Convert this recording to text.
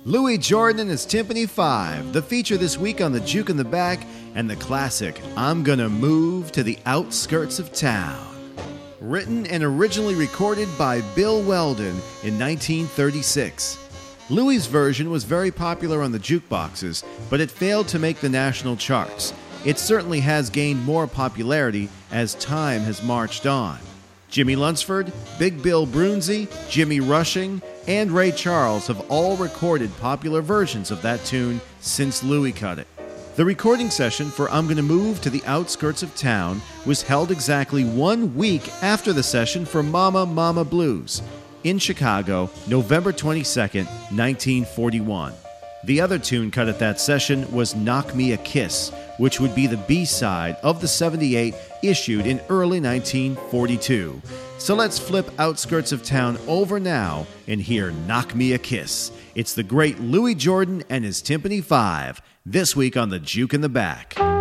Louis Jordan and his Timpani 5, the feature this week on the Juke in the Back, and the classic, I'm Gonna Move to the Outskirts of Town. Written and originally recorded by Bill Weldon in 1936. Louis' version was very popular on the jukeboxes, but it failed to make the national charts. It certainly has gained more popularity as time has marched on. Jimmy Lunsford, Big Bill Broonzy, Jimmy Rushing, and Ray Charles have all recorded popular versions of that tune since Louis cut it. The recording session for I'm Gonna Move to the Outskirts of Town was held exactly 1 week after the session for Mama Mama Blues in Chicago, November 22nd, 1941. The other tune cut at that session was Knock Me a Kiss, which would be the B-side of the 78 issued in early 1942. So let's flip Outskirts of Town over now and hear Knock Me a Kiss. It's the great Louis Jordan and his Timpani 5, this week on the Juke in the Back.